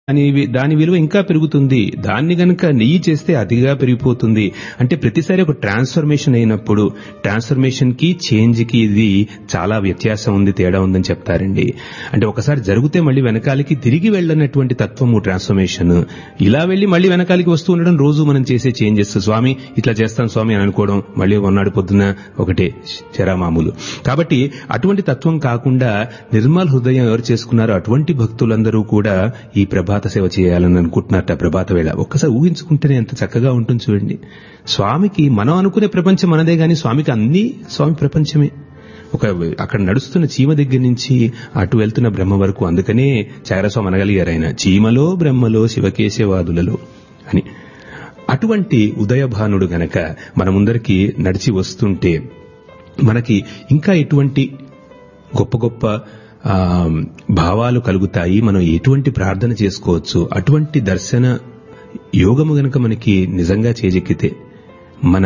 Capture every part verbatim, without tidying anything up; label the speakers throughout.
Speaker 1: దాని దాని విలువ ఇంకా పెరుగుతుంది. దాన్ని గనక నెయ్యి చేస్తే అతిగా పెరిగిపోతుంది. అంటే ప్రతిసారి ఒక ట్రాన్స్ఫర్మేషన్ అయినప్పుడు ట్రాన్స్ఫర్మేషన్ కి చేంజ్ కి ఇది చాలా వ్యత్యాసం ఉంది, తేడా ఉందని చెప్తారండి. అంటే ఒకసారి జరిగితే మళ్ళీ వెనకాలకి తిరిగి వెళ్ళనటువంటి తత్వము ట్రాన్స్ఫర్మేషన్. ఇలా వెళ్లి మళ్ళీ వెనకాలకి వస్తూ ఉండడం రోజు మనం చేసే చేంజెస్. స్వామి ఇట్లా చేస్తాను స్వామి అని అనుకోవడం, మళ్ళీ ఉన్నాడు పొద్దున ఒకటే చరామామూలు. కాబట్టి అటువంటి తత్వం కాకుండా నిర్మల హృదయం ఎవరు చేసుకున్నారో అటువంటి భక్తులందరూ కూడా ఈ ప్రభాత సేవ చేయాలని అనుకుంటున్నారట. ప్రభాత వేళ ఒక్కసారి ఊహించుకుంటేనే ఎంత చక్కగా ఉంటుంది చూడండి. స్వామికి మనం అనుకునే ప్రపంచం మనదే గాని స్వామికి అన్ని స్వామి ప్రపంచమే. ఒక అక్కడ నడుస్తున్న చీమ దగ్గర నుంచి అటు వెళ్తున్న బ్రహ్మ వరకు. అందుకనే చాగరస్వామి అనగలిగారు ఆయన, చీమలో బ్రహ్మలో శివకేశవాదులలో అని. అటువంటి ఉదయభానుడు గనక మన ముందరికి నడిచి వస్తుంటే మనకి ఇంకా ఎటువంటి గొప్ప గొప్ప భావాలు కలుగుతాయి, మనం ఎటువంటి ప్రార్థన చేసుకోవచ్చు. అటువంటి దర్శన యోగము గనక మనకి నిజంగా చేజెక్కితే మన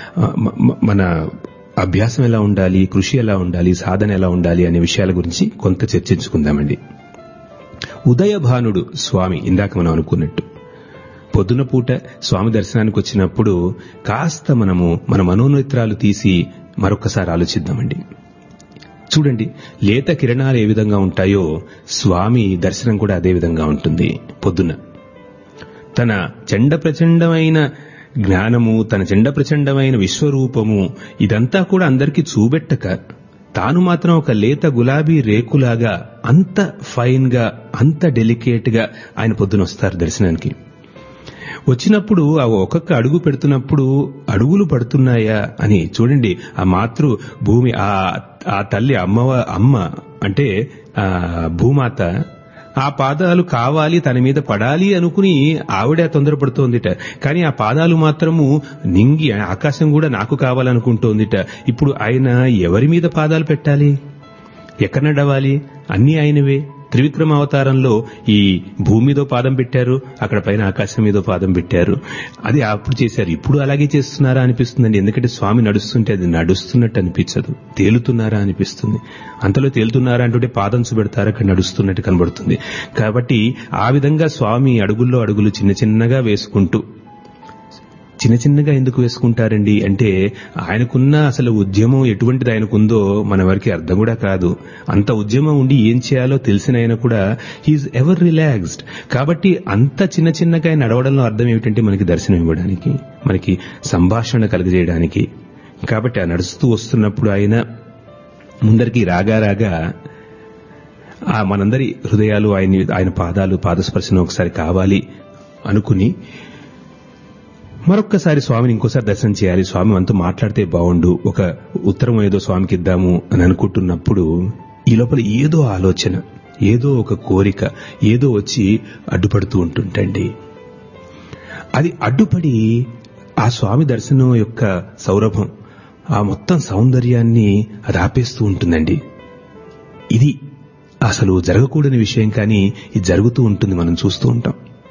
Speaker 1: మన అభ్యాసం ఎలా ఉండాలి, కృషి ఎలా ఉండాలి, సాధన ఎలా ఉండాలి అనే విషయాల గురించి కొంత చర్చించుకుందామండి. ఉదయభానుడు స్వామి ఇందాక మనం అనుకున్నట్టు పొద్దున పూట స్వామి దర్శనానికి వచ్చినప్పుడు కాస్త మనము మన మనోనేత్రాలు తీసి మరొకసారి ఆలోచిద్దామండి. చూడండి, లేత కిరణాలు ఏ విధంగా ఉంటాయో స్వామి దర్శనం కూడా అదే విధంగా ఉంటుంది. పొద్దున తన చండ ప్రచండమైన జ్ఞానము, తన చండ ప్రచండమైన విశ్వరూపము ఇదంతా కూడా అందరికీ చూపెట్టక తాను మాత్రం ఒక లేత గులాబీ రేకులాగా అంత ఫైన్ గా, అంత డెలికేట్ గా ఆయన పొద్దున వస్తారు దర్శనానికి. వచ్చినప్పుడు ఆ ఒక్కొక్క అడుగు పెడుతున్నప్పుడు అడుగులు పడుతున్నాయా అని చూడండి. ఆ మాతృ భూమి, ఆ ఆ తల్లి అమ్మవ అమ్మ అంటే ఆ భూమాత ఆ పాదాలు కావాలి, తన మీద పడాలి అనుకుని ఆవిడ తొందరపడుతోందిట. కానీ ఆ పాదాలు మాత్రము నింగి ఆకాశం కూడా నాకు కావాలనుకుంటోందిట. ఇప్పుడు ఆయన ఎవరి మీద పాదాలు పెట్టాలి, ఎక్కడ నడవాలి? అన్నీ ఆయనవే. త్రివిక్రమ అవతారంలో ఈ భూమి మీదో పాదం పెట్టారు, అక్కడ పైన ఆకాశం మీదో పాదం పెట్టారు. అది అప్పుడు చేశారు. ఇప్పుడు అలాగే చేస్తున్నారా అనిపిస్తుందండి. ఎందుకంటే స్వామి నడుస్తుంటే అది నడుస్తున్నట్టు అనిపించదు, తేలుతున్నారా అనిపిస్తుంది. అంతలో తేలుతున్నారా అంటుంటే పాదం చూపెడతారు, అక్కడ నడుస్తున్నట్టు కనబడుతుంది. కాబట్టి ఆ విధంగా స్వామి అడుగుల్లో అడుగులు చిన్న చిన్నగా వేసుకుంటూ, చిన్న చిన్నగా ఎందుకు వేసుకుంటారండి అంటే ఆయనకున్న అసలు ఉద్యమం ఎటువంటిది ఆయనకుందో మన వారికి అర్థం కూడా కాదు. అంత ఉద్యమం ఉండి ఏం చేయాలో తెలిసిన ఆయన కూడా హీఈస్ ఎవర్ రిలాక్స్డ్. కాబట్టి అంత చిన్న చిన్నగా ఆయన నడవడంలో అర్థం ఏమిటంటే మనకి దర్శనం ఇవ్వడానికి, మనకి సంభాషణ కలుగజేయడానికి. కాబట్టి ఆ నడుస్తూ వస్తున్నప్పుడు ఆయన ముందరికి రాగా రాగా ఆ మనందరి హృదయాలు ఆయన ఆయన పాదాలు పాదస్పర్శనం ఒకసారి కావాలి అనుకుని మరొక్కసారి స్వామిని ఇంకోసారి దర్శనం చేయాలి, స్వామి మనతో మాట్లాడితే బాగుండు, ఒక ఉత్తరం ఏదో స్వామికి ఇద్దాము అని అనుకుంటున్నప్పుడు ఈ లోపల ఏదో ఆలోచన, ఏదో ఒక కోరిక, ఏదో వచ్చి అడ్డుపడుతూ ఉంటుంటండి. అది అడ్డుపడి ఆ స్వామి దర్శనం యొక్క సౌరభం, ఆ మొత్తం సౌందర్యాన్ని అది ఆపేస్తూ ఉంటుందండి. ఇది అసలు జరగకూడని విషయం, కానీ ఇది జరుగుతూ ఉంటుంది, మనం చూస్తూ ఉంటాం.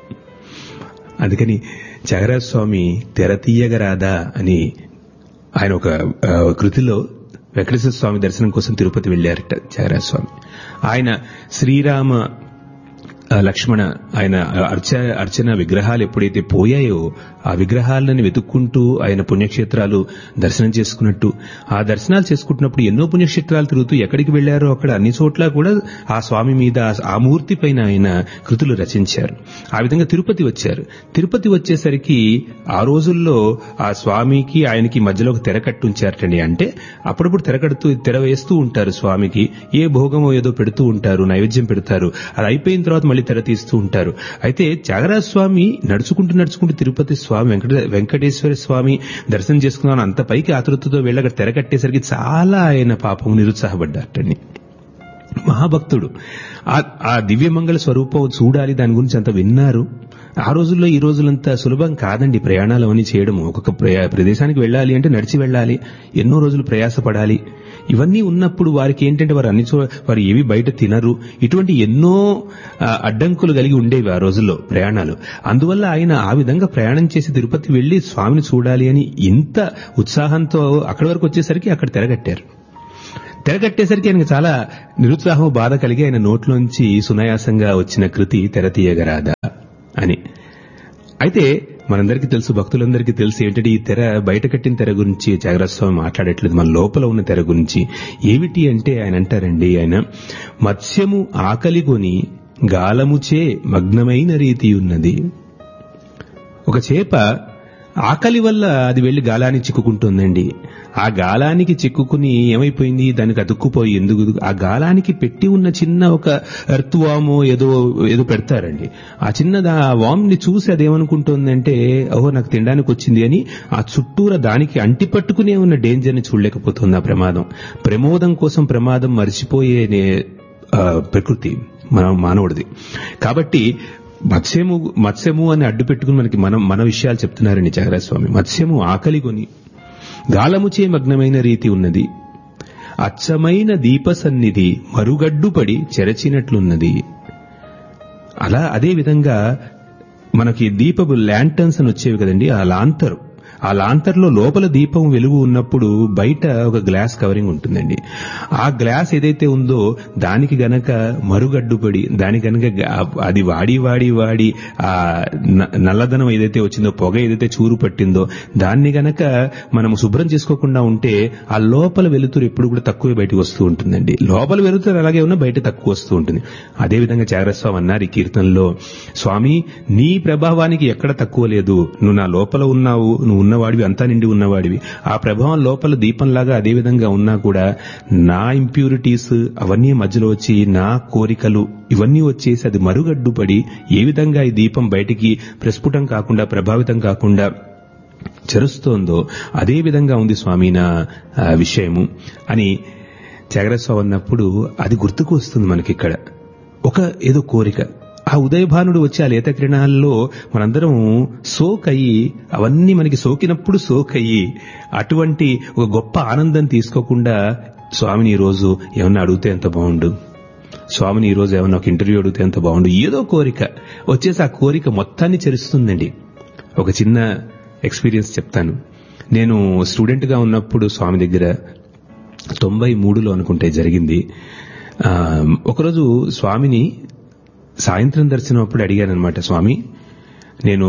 Speaker 1: అందుకని త్యాగరాజ స్వామి తెర తీయగరాదా అని ఆయన ఒక కృతిలో వెంకటేశ్వర స్వామి దర్శనం కోసం తిరుపతి వెళ్లారట త్యాగరాజ స్వామి. ఆయన శ్రీరామ లక్ష్మణ ఆయన అర్చ అర్చన విగ్రహాలు ఎప్పుడైతే పోయాయో ఆ విగ్రహాలను వెతుక్కుంటూ ఆయన పుణ్యక్షేత్రాలు దర్శనం చేసుకున్నట్టు, ఆ దర్శనాలు చేసుకుంటున్నప్పుడు ఎన్నో పుణ్యక్షేత్రాలు తిరుగుతూ ఎక్కడికి వెళ్లారో అక్కడ అన్ని చోట్ల కూడా ఆ స్వామి మీద, ఆ మూర్తి పైన ఆయన కృతులు రచించారు. ఆ విధంగా తిరుపతి వచ్చారు. తిరుపతి వచ్చేసరికి ఆ రోజుల్లో ఆ స్వామికి ఆయనకి మధ్యలో ఒక తెర కట్టుంచారటండి. అంటే అప్పుడప్పుడు తెర కడుతూ తెర వేస్తూ ఉంటారు స్వామికి, ఏ భోగమో ఏదో పెడుతూ ఉంటారు, నైవేద్యం పెడతారు. అది అయిపోయిన తర్వాత మళ్ళీ తెర తీస్తూ ఉంటారు. అయితే త్యాగరాజ స్వామి నడుచుకుంటూ నడుచుకుంటూ తిరుపతి స్వామి వెంకట వెంకటేశ్వర స్వామి దర్శనం చేసుకున్నాను అంత పైకి ఆతృతతో వెళ్ళి అక్కడ తెర కట్టేసరికి చాలా ఆయన పాపం నిరుత్సాహపడ్డారటండి. మహాభక్తుడు, ఆ దివ్యమంగళ స్వరూపం చూడాలి, దాని గురించి అంత విన్నారు. ఆ రోజుల్లో ఈ రోజులంతా సులభం కాదండి ప్రయాణాలు అవన్నీ చేయడము. ఒక్కొక్క ప్రదేశానికి వెళ్ళాలి అంటే నడిచి వెళ్ళాలి, ఎన్నో రోజులు ప్రయాసపడాలి. ఇవన్నీ ఉన్నప్పుడు వారికి ఏంటంటే వారు అన్ని చో వారు ఏవి బయట తినరు, ఇటువంటి ఎన్నో అడ్డంకులు కలిగి ఉండేవి ఆ రోజుల్లో ప్రయాణాలు. అందువల్ల ఆయన ఆ విధంగా ప్రయాణం చేసి తిరుపతి వెళ్లి స్వామిని చూడాలి అని ఇంత ఉత్సాహంతో అక్కడి వరకు వచ్చేసరికి అక్కడ తెరగట్టారు. తెరకట్టేసరికి ఆయనకు చాలా నిరుత్సాహం, బాధ కలిగి ఆయన నోట్లోంచి సునాయాసంగా వచ్చిన కృతి తెర తీయగరాదా. అయితే మనందరికీ తెలుసు, భక్తులందరికీ తెలుసు ఏంటంటే ఈ తెర, బయట కట్టిన తెర గురించి త్యాగరాజ స్వామి మాట్లాడట్లేదు, మన లోపల ఉన్న తెర గురించి. ఏమిటి అంటే ఆయన అంటారండి, ఆయన మత్స్యము ఆకలిగొని గాలముచే మగ్నమైన రీతి ఉన్నది. ఒక చేప ఆకలి వల్ల అది వెళ్లి గాలానికి చిక్కుకుంటుందండి. ఆ గాలానికి చిక్కుకుని ఏమైపోయింది, దానికి అతుక్కుపోయి, ఎందుకు ఆ గాలానికి పెట్టి ఉన్న చిన్న ఒక ఎర్త్ వామో ఏదో ఏదో పెడతారండి. ఆ చిన్నది ఆ వామ్ ని చూసి అదేమనుకుంటుందంటే, ఓహో నాకు తినడానికి వచ్చింది అని ఆ చుట్టూరా దానికి అంటి పట్టుకునే ఉన్న డేంజర్ ని చూడలేకపోతుంది. ఆ ప్రమాదం, ప్రమోదం కోసం ప్రమాదం మర్చిపోయే ప్రకృతి మన మానవుడిది. కాబట్టి మత్స్యము మత్స్యము అని అడ్డు పెట్టుకుని మనకి మనం మన విషయాలు చెప్తున్నారండి త్యాగరాజ స్వామి. మత్స్యము ఆకలిగొని గాలముచే మగ్నమైన రీతి ఉన్నది, అచ్చమైన దీప సన్నిధి మరుగడ్డుపడి చెరచినట్లున్నది. అలా అదే విధంగా మనకి దీపపు ల్యాంటర్న్స్ అని వచ్చేవి కదండి, ఆ లాంతరు, ఆ లాంతర్లో లోపల దీపం వెలుగు ఉన్నప్పుడు బయట ఒక గ్లాస్ కవరింగ్ ఉంటుందండి. ఆ గ్లాస్ ఏదైతే ఉందో దానికి గనక మరుగడ్డుపడి, దానికి గనక అది వాడి వాడి వాడి ఆ నల్లదనం ఏదైతే వచ్చిందో, పొగ ఏదైతే చూరు పట్టిందో దాన్ని గనక మనం శుభ్రం చేసుకోకుండా ఉంటే ఆ లోపల వెలుతురు ఎప్పుడు కూడా తక్కువే బయటకు వస్తూ ఉంటుందండి. లోపల వెలుతురు అలాగే ఉన్నా బయట తక్కువ వస్తూ ఉంటుంది. అదేవిధంగా త్యాగరాజ స్వామి అన్నారు ఈ కీర్తనలో, స్వామి నీ ప్రభావానికి ఎక్కడ తక్కువ లేదు, నువ్వు నా లోపల ఉన్నావు, నువ్వు ఉన్నవాడివి, అంతా నిండి ఉన్నవాడివి. ఆ ప్రభావం లోపల దీపంలాగా అదే విధంగా ఉన్నా కూడా నా ఇంప్యూరిటీస్ అవన్నీ మధ్యలో వచ్చి, నా కోరికలు ఇవన్నీ వచ్చేసి అది మరుగడ్డుపడి ఏ విధంగా ఈ దీపం బయటికి ప్రస్ఫుటం కాకుండా, ప్రభావితం కాకుండా చెరుస్తోందో అదే విధంగా ఉంది స్వామి నా విషయము అని త్యాగరాజ స్వామి అన్నప్పుడు అది గుర్తుకు వస్తుంది మనకిక్కడ. ఒక ఏదో కోరిక, ఆ ఉదయభానుడు వచ్చి ఆ లేత కిరణాల్లో మనందరం సోక్ అయ్యి, అవన్నీ మనకి సోకినప్పుడు సోక్ అయ్యి అటువంటి ఒక గొప్ప ఆనందం తీసుకోకుండా స్వామిని ఈ రోజు ఏమన్నా అడిగితే ఎంత బాగుండు, స్వామిని ఈ రోజు ఏమన్నా ఒక ఇంటర్వ్యూ అడిగితే ఎంత బాగుండు, ఏదో కోరిక వచ్చేసి ఆ కోరిక మొత్తాన్ని చెరుస్తుందండి. ఒక చిన్న ఎక్స్పీరియన్స్ చెప్తాను. నేను స్టూడెంట్ గా ఉన్నప్పుడు స్వామి దగ్గర తొంభై మూడులో అనుకుంటే జరిగింది. ఒకరోజు స్వామిని సాయంత్రం దర్శనం అప్పుడు అడిగానమాట, స్వామి నేను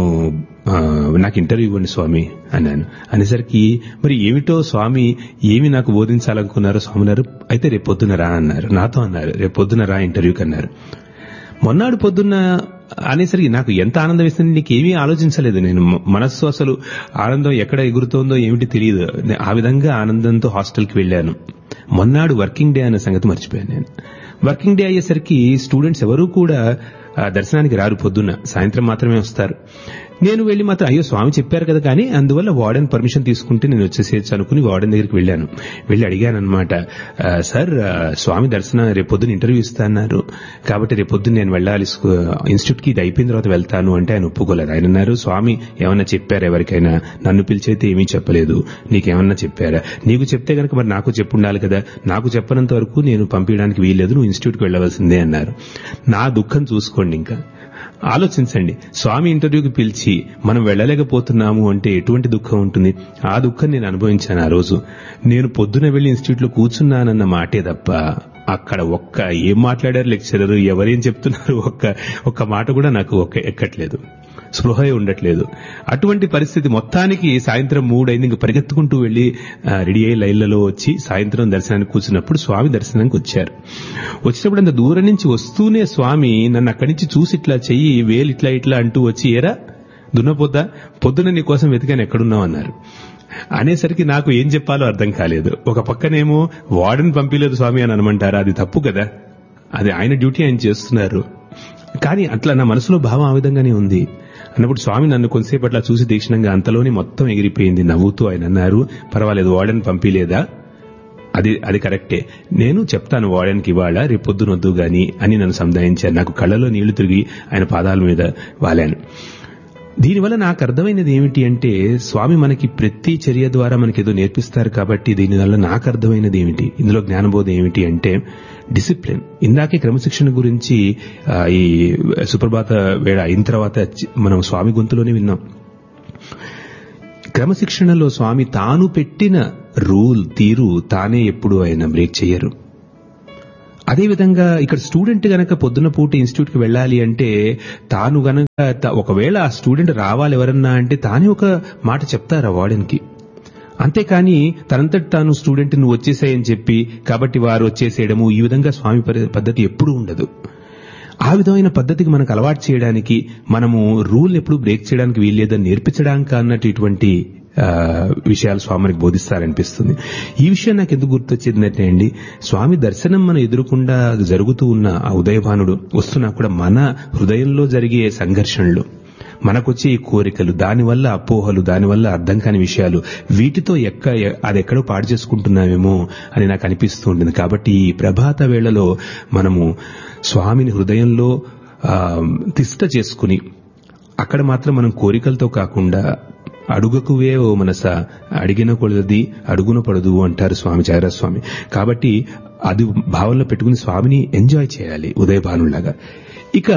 Speaker 1: నాకు ఇంటర్వ్యూ ఇవ్వండి స్వామి అన్నాను. అనేసరికి మరి ఏమిటో స్వామి ఏమి నాకు బోధించాలనుకున్నారో స్వామినారు, అయితే రేపు పొద్దున రా అన్నారు. నాతో అన్నారు, రేపు పొద్దున రా ఇంటర్వ్యూకి అన్నారు. మొన్నాడు పొద్దున్న అనేసరికి నాకు ఎంత ఆనందం ఇస్తుంది, నీకేమీ ఆలోచించలేదు. నేను మనస్సు అసలు ఆనందం ఎక్కడ ఎగురుతోందో ఏమిటి తెలియదు. ఆ విధంగా ఆనందంతో హాస్టల్కి వెళ్ళాను. మొన్నాడు వర్కింగ్ డే అనే సంగతి మర్చిపోయాను నేను. వర్కింగ్ డే అయ్యేసరికి స్టూడెంట్స్ ఎవరూ కూడా దర్శనానికి రారు, పొద్దున్న సాయంత్రం మాత్రమే వస్తారు. నేను వెళ్లి మాత్రం అయ్యో స్వామి చెప్పారు కదా కానీ అందువల్ల వార్డెన్ పర్మిషన్ తీసుకుంటే నేను వచ్చేసేయచ్చు అనుకుని వార్డెన్ దగ్గరికి వెళ్ళాను. వెళ్ళి అడిగాను అనమాట, సార్ స్వామి దర్శనం రేపు పొద్దున్న ఇంటర్వ్యూ ఇస్తాన్నారు కాబట్టి రేపు పొద్దున్న నేను వెళ్ళాలి ఇన్స్టిట్యూట్ కి, ఇది అయిపోయిన తర్వాత వెళ్తాను అంటే ఆయన ఒప్పుకోలేదు. ఆయన అన్నారు, స్వామి ఏమన్నా చెప్పారా ఎవరికైనా, నన్ను పిలిచైతే ఏమీ చెప్పలేదు, నీకేమన్నా చెప్పారా, నీకు చెప్తే కనుక మరి నాకు చెప్పుండాలి కదా, నాకు చెప్పనంత వరకు నేను పంపించడానికి వీల్లేదు, నువ్వు ఇన్స్టిట్యూట్కి వెళ్ళవలసిందే అన్నారు. నా దుఃఖం చూసుకోండి. ఇంకా ఆలోచించండి, స్వామి ఇంటర్వ్యూకి పిలిచి మనం వెళ్ళలేకపోతున్నాము అంటే ఎటువంటి దుఃఖం ఉంటుంది. ఆ దుఃఖం నేను అనుభవించాను ఆ రోజు. నేను పొద్దున వెళ్లి ఇన్స్టిట్యూట్ లో కూర్చున్నానన్న మాటే తప్ప అక్కడ ఒక్క ఏం మాట్లాడారు లెక్చరర్, ఎవరేం చెప్తున్నారు, ఒక్క ఒక్క మాట కూడా నాకు ఒక్క ఎక్కట్లేదు, స్పృహే ఉండట్లేదు. అటువంటి పరిస్థితి మొత్తానికి సాయంత్రం మూడైంది. ఇంక పరిగెత్తుకుంటూ వెళ్లి రెడీ అయ్యి లైన్లలో వచ్చి సాయంత్రం దర్శనానికి కూర్చున్నప్పుడు స్వామి దర్శనానికి వచ్చారు. వచ్చినప్పుడు అంత దూరం నుంచి వస్తూనే స్వామి నన్ను అక్కడి నుంచి చూసి ఇట్లా చెయ్యి వేలు ఇట్లా ఇట్లా అంటూ వచ్చి, ఏరా దున్నపోద్దా పొద్దున నీ కోసం వెతికాను ఎక్కడున్నావు అన్నారు. అనేసరికి నాకు ఏం చెప్పాలో అర్థం కాలేదు. ఒక పక్కనేమో వార్డెన్ పంపిలేదు స్వామి అని అనమంటారా, అది తప్పు కదా, అది ఆయన డ్యూటీ ఆయన చేస్తున్నారు. కానీ అట్లా నా మనసులో భావం ఆ విధంగానే ఉంది. అన్నప్పుడు స్వామి నన్ను కొంతసేపు అట్లా చూసి తీక్షణంగా అంతలోనే మొత్తం ఎగిరిపోయింది. నవ్వుతూ ఆయన అన్నారు, పర్వాలేదు వార్డెన్ పంపిలేదా, అది అది కరెక్టే, నేను చెప్తాను వార్డెన్కి ఇవాళ, రేపు పొద్దున వద్దు గాని అని నన్ను సంధాయించారు. నాకు కళ్ళలో నీళ్లు తిరిగి ఆయన పాదాల మీద వాలాను. దీనివల్ల నాకు అర్థమైనది ఏమిటి అంటే, స్వామి మనకి ప్రతి చర్య ద్వారా మనకి ఏదో నేర్పిస్తారు కాబట్టి దీనివల్ల నాకు అర్థమైనది ఏమిటి, ఇందులో జ్ఞానబోధం ఏమిటి అంటే డిసిప్లిన్. ఇందాకే క్రమశిక్షణ గురించి ఈ సుప్రభాత వేళ అయిన తర్వాత మనం స్వామి గొంతులోనే విన్నాం. క్రమశిక్షణలో స్వామి తాను పెట్టిన రూల్ తీరు తానే ఎప్పుడు ఆయన బ్రేక్ చెయ్యరు. అదేవిధంగా ఇక్కడ స్టూడెంట్ గనక పొద్దున పూట ఇన్స్టిట్యూట్ కి వెళ్ళాలి అంటే తాను గనక త- ఒకవేళ ఆ స్టూడెంట్ రావాలి ఎవరన్నా అంటే తానే ఒక మాట చెప్తారు ఆ వార్డెన్కి. అంతేకాని తనంతటి తాను స్టూడెంట్ నువ్వు వచ్చేసాయని చెప్పి కాబట్టి వారు వచ్చేసేయడము ఈ విధంగా స్వామి పరి- పద్ధతి ఎప్పుడూ ఉండదు. ఆ విధమైన పద్ధతికి మనకు అలవాటు చేయడానికి, మనము రూల్ ఎప్పుడు బ్రేక్ చేయడానికి వీల్లేదని నేర్పించడానికి అన్నట్టు ఇటువంటి ఆ, విషయాలు స్వామి మనకి బోధిస్తారనిపిస్తుంది. ఈ విషయం నాకు ఎందుకు గుర్తొచ్చిందంటే అండి, స్వామి దర్శనం మన ఎదురుకుండా జరుగుతూ ఉన్న ఆ ఉదయభానుడు వస్తున్నా కూడా మన హృదయంలో జరిగే సంఘర్షణలు, మనకొచ్చే ఈ కోరికలు, దానివల్ల అపోహలు, దానివల్ల అర్థం కాని విషయాలు, వీటితో ఎక్క అది ఎక్కడో పాడు చేసుకుంటున్నామేమో అని నాకు అనిపిస్తూ ఉంటుంది. కాబట్టి ఈ ప్రభాత వేళలో మనము స్వామిని హృదయంలో ఆ, తిష్ట చేసుకుని అక్కడ మాత్రం మనం కోరికలతో కాకుండా అడుగకువే ఓ మనస అడిగిన కొలది అడుగున పడదు అంటారు స్వామి చారాస్వామి. కాబట్టి అది భావనలో పెట్టుకుని స్వామిని ఎంజాయ్ చేయాలి ఉదయభానులాగా. ఇక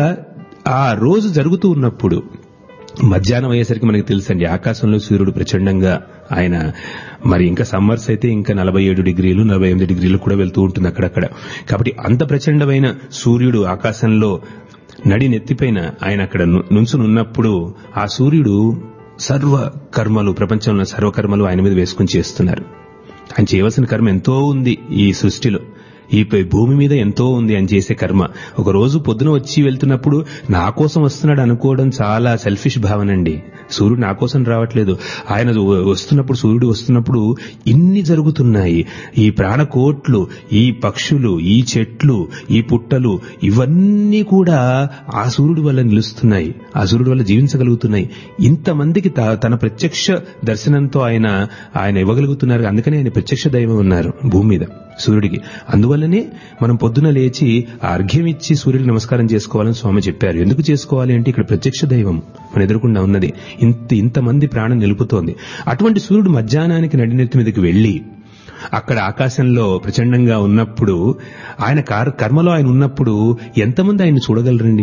Speaker 1: ఆ రోజు జరుగుతూ ఉన్నప్పుడు మధ్యాహ్నం అయ్యేసరికి మనకి తెలుసండి, ఆకాశంలో సూర్యుడు ప్రచండంగా ఆయన మరి ఇంకా సమ్మర్స్ అయితే ఇంకా నలభై ఏడు డిగ్రీలు నలభై ఎనిమిది డిగ్రీలు కూడా వెళ్తూ ఉంటుంది అక్కడక్కడ. కాబట్టి అంత ప్రచండమైన సూర్యుడు ఆకాశంలో నడి నెత్తిపైన ఆయన అక్కడ ను- నుంచునున్నప్పుడు ఆ సూర్యుడు సర్వ కర్మలు, ప్రపంచంలో సర్వకర్మలు ఆయన మీద వేసుకుని చేస్తున్నారు. ఆయన చేయవలసిన కర్మ ఎంతో ఉంది ఈ సృష్టిలో, ఈ ప- భూమి మీద ఎంతో ఉంది ఆయన చేసే కర్మ. ఒక రోజు పొద్దున వచ్చి వెళ్తున్నప్పుడు నా కోసం వస్తున్నాడు అనుకోవడం చాలా సెల్ఫిష్ భావనండి. సూర్యుడు నా కోసం రావట్లేదు, ఆయన వ- వస్తున్నప్పుడు సూర్యుడు వస్తున్నప్పుడు ఇన్ని జరుగుతున్నాయి. ఈ ప్రాణకోట్లు, ఈ పక్షులు, ఈ చెట్లు, ఈ పుట్టలు, ఇవన్నీ కూడా ఆ సూర్యుడి వల్ల నిలుస్తున్నాయి, ఆ సూర్యుడి వల్ల జీవించగలుగుతున్నాయి. ఇంతమందికి త- తన ప్రత్యక్ష దర్శనంతో ఆయన ఆయన ఇవ్వగలుగుతున్నారు. అందుకని ఆయన ప్రత్యక్ష దైవం ఉన్నారు భూమి మీద సూర్యుడికి. అందువల్లనే మనం పొద్దున లేచి ఆ అర్ఘ్యం ఇచ్చి సూర్యుడికి నమస్కారం చేసుకోవాలని స్వామి చెప్పారు. ఎందుకు చేసుకోవాలి అంటే ఇక్కడ ప్రత్యక్ష దైవం మన ఎదురుకుండా ఉన్నది, ఇంత ఇంతమంది ప్రాణం నిలుపుతోంది. అటువంటి సూర్యుడు మధ్యాహ్నానికి నడినెత్తి మీదకి వెళ్లి అక్కడ ఆకాశంలో ప్రచండంగా ఉన్నప్పుడు, ఆయన కార్- కర్మలో ఆయన ఉన్నప్పుడు ఎంతమంది ఆయన చూడగలరండి?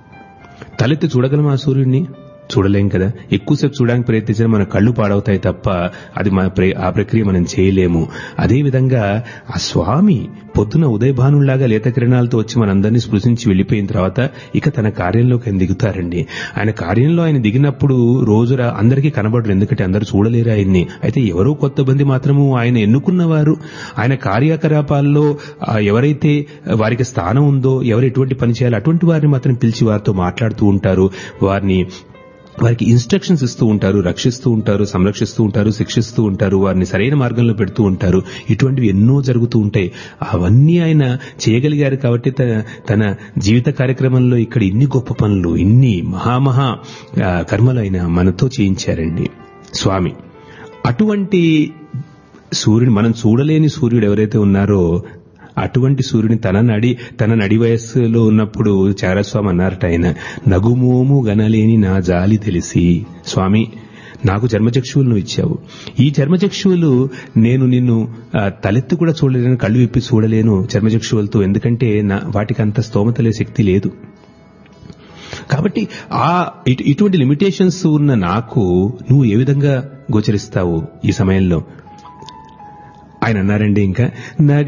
Speaker 1: తలెత్తి చూడగలమా ఆ సూర్యుడిని? చూడలేం కదా. ఎక్కువసేపు చూడడానికి ప్రయత్నించిన మన కళ్ళు పాడవుతాయి తప్ప అది మన ప్ర- ఆ ప్రక్రియ మనం చేయలేము. అదేవిధంగా ఆ స్వామి పొద్దున ఉదయభానుల్లాగా లేత కిరణాలతో వచ్చి మనందరినీ స్పృశించి వెళ్లిపోయిన తర్వాత ఇక తన కార్యంలోకి ఆయన దిగుతారండి. ఆయన కార్యంలో ఆయన దిగినప్పుడు రోజు రా- అందరికీ కనబడరు, ఎందుకంటే అందరూ చూడలేరు ఆయన్ని. అయితే ఎవరో కొత్త మంది మాత్రము ఆయన ఎన్నుకున్నవారు, ఆయన కార్యకలాపాల్లో ఆ, ఎవరైతే వారికి స్థానం ఉందో, ఎవరు ఎటువంటి పని చేయాలో అటువంటి వారిని మాత్రం పిలిచి వారితో మాట్లాడుతూ ఉంటారు, వారిని వారికి ఇన్స్ట్రక్షన్స్ ఇస్తూ ఉంటారు, రక్షిస్తూ ఉంటారు, సంరక్షిస్తూ ఉంటారు, శిక్షిస్తూ ఉంటారు, వారిని సరైన మార్గంలో పెడుతూ ఉంటారు. ఇటువంటివి ఎన్నో జరుగుతూ ఉంటాయి. అవన్నీ ఆయన చేయగలిగారు కాబట్టి తన తన జీవిత కార్యక్రమంలో ఇక్కడ ఇన్ని గొప్ప పనులు, ఇన్ని మహామహా ఆ, కర్మలు ఆయన మనతో చేయించారండి స్వామి. అటువంటి సూర్యుడు, మనం చూడలేని సూర్యుడు ఎవరైతే ఉన్నారో అటువంటి సూర్యుని తన నడి తన నడి వయస్సులో ఉన్నప్పుడు చారస్వామి అన్నారట, ఆయన నగుమోము గనలేని నా జాలి తెలిసి, స్వామి నాకు జన్మచక్షువులు నువ్వు ఇచ్చావు, ఈ చర్మచక్షువులు నేను నిన్ను ఆ, తలెత్తి కూడా చూడలేను, కళ్ళు విప్పి చూడలేను చర్మచక్షువులతో, ఎందుకంటే నా వాటికి అంత స్తోమత లే శక్తి లేదు. కాబట్టి ఆ ఇటు- ఇటువంటి లిమిటేషన్స్ ఉన్న నాకు నువ్వు ఏ విధంగా గోచరిస్తావు ఈ సమయంలో? ఆయన అన్నారండి, ఇంకా